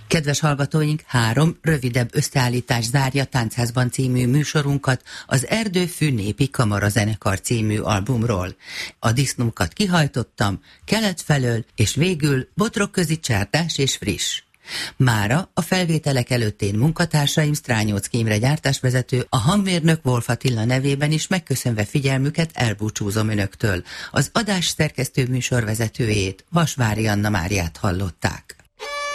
Kedves hallgatóink, 3 rövidebb összeállítás zárja Táncházban című műsorunkat az Erdőfű Népi Kamarazenekar című albumról. A disznókat kihajtottam, kelet felől, és végül Botrokközi Csárdás és Friss. Mára a felvételek előtt én munkatársaim Strányóczky Imre gyártásvezető, a hangmérnök Wolf Attila nevében is megköszönve figyelmüket elbúcsúzom önöktől. Az adás szerkesztő műsorvezetőjét, Vasvári Anna Máriát hallották.